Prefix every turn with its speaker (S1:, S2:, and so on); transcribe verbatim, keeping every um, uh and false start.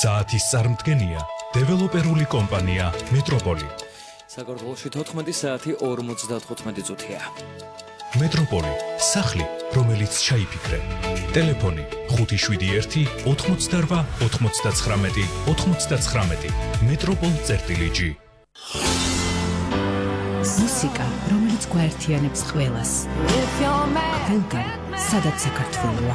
S1: საათის წარმდგენია დეველოპერული კომპანია მეტროპოლი.
S2: საქართველოში თოთხმეტი საათი ორმოცდათხუთმეტი წუთია.
S1: მეტროპოლი, სახლი, რომელიც ჩაიფიქრე. ტელეფონი ხუთი შვიდი ერთი ოთხმოცდარვა ოთხმოცდაცხრამეტი ოთხმოცდაცხრამეტი. მეტროპოლ წერტილი ჯი.
S3: მუსიკა, რომელიც გვაერთიანებს ყველას. ყველგან, სადაც საქართველოა.